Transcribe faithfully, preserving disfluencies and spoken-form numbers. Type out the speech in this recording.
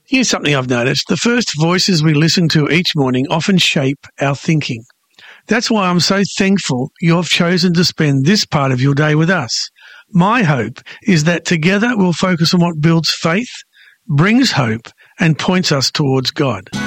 Here's something I've noticed. The first voices we listen to each morning often shape our thinking. That's why I'm so thankful you've chosen to spend this part of your day with us. My hope is that together we'll focus on what builds faith, brings hope, and points us towards God.